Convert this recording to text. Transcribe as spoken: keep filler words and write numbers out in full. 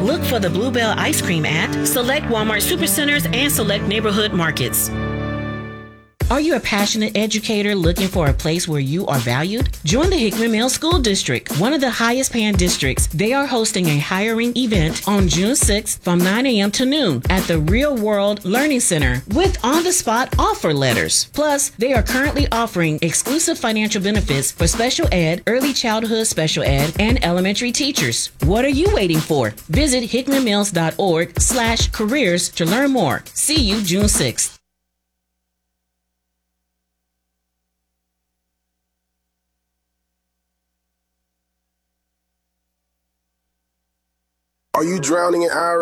Look for the Bluebell ice cream at select Walmart Supercenters and select neighborhood markets. Are you a passionate educator looking for a place where you are valued? Join the Hickman Mills School District, one of the highest paying districts. They are hosting a hiring event on June sixth from nine a.m. to noon at the Real World Learning Center with on-the-spot offer letters. Plus, they are currently offering exclusive financial benefits for special ed, early childhood special ed, and elementary teachers. What are you waiting for? Visit hickmanmills.org slash careers to learn more. See you June sixth. Are you drowning in I R A